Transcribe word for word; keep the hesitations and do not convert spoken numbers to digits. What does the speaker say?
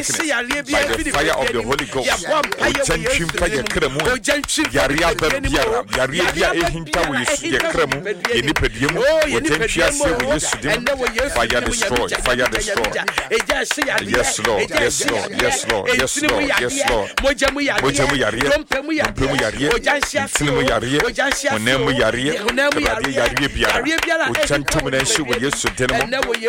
the fire of the Holy Ghost. Ojanchim fire kremu. Yaria babiara. Yaria ehinta we ye kremu. Yeni pedium. Ojanchia se we yesudim. Fire destroy. Fire destroy. Yes Lord. Yes Lord. Yes Lord. Yes Lord. Yes Lord. Mojamu yaria. Mojamu yaria. Mojamu yaria. Onemu yaria. Yaria biara. Ojanchim na shi we yesudim.